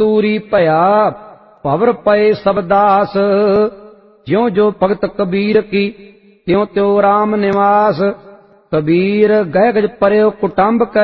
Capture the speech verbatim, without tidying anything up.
कस्तूरी भया भवर पए सब दास। ज्यों जो भगत कबीर की त्यों त्यों राम निवास। कबीर गह गज पर्यो कुटुंब कै